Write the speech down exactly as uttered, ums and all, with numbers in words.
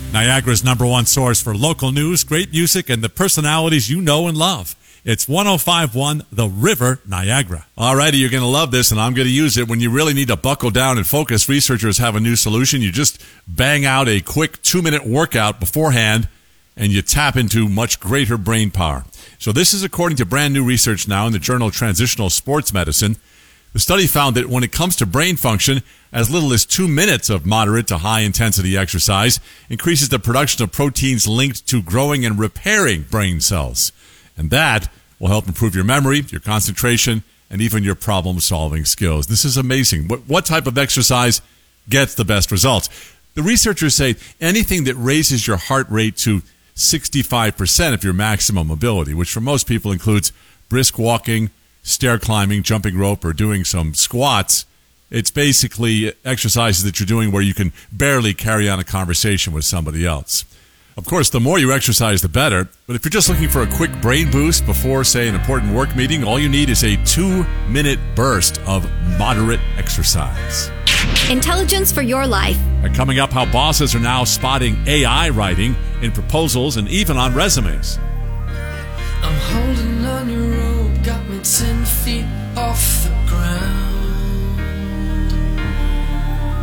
Niagara's number one source for local news, great music, and the personalities you know and love. It's one oh five point one The River, Niagara. All righty, you're going to love this, and I'm going to use it. When you really need to buckle down and focus, researchers have a new solution. You just bang out a quick two-minute workout beforehand, and you tap into much greater brain power. So this is according to brand new research now in the journal Transitional Sports Medicine. The study found that when it comes to brain function, as little as two minutes of moderate to high-intensity exercise increases the production of proteins linked to growing and repairing brain cells. And that will help improve your memory, your concentration, and even your problem-solving skills. This is amazing. What, what type of exercise gets the best results? The researchers say anything that raises your heart rate to sixty-five percent of your maximum ability, which for most people includes brisk walking, stair climbing, jumping rope, or doing some squats. It's basically exercises that you're doing where you can barely carry on a conversation with somebody else. Of course, the more you exercise, the better. But if you're just looking for a quick brain boost before, say, an important work meeting, all you need is a two-minute burst of moderate exercise. Intelligence for your life. And coming up, how bosses are now spotting A I writing in proposals and even on resumes. I'm holding on your rope, got me ten feet off the